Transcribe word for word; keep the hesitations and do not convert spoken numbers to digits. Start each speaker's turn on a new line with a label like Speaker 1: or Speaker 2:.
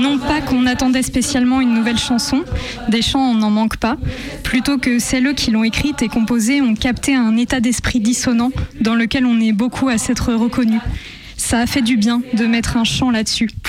Speaker 1: Non pas qu'on attendait spécialement une nouvelle chanson, des chants on n'en manque pas, plutôt que celles qui l'ont écrite et composée ont capté un état d'esprit dissonant dans lequel on est beaucoup à s'être reconnu. Ça a fait du bien de mettre un chant là-dessus.